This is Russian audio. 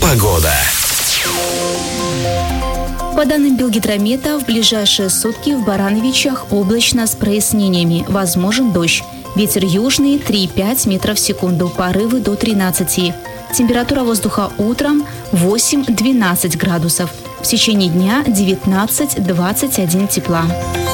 Погода. По данным Белгидромета, в ближайшие сутки в Барановичах облачно с прояснениями. Возможен дождь. Ветер южный 3,5 метров в секунду, порывы до 13. Температура воздуха утром 8-12 градусов. В течение дня 19-21 тепла.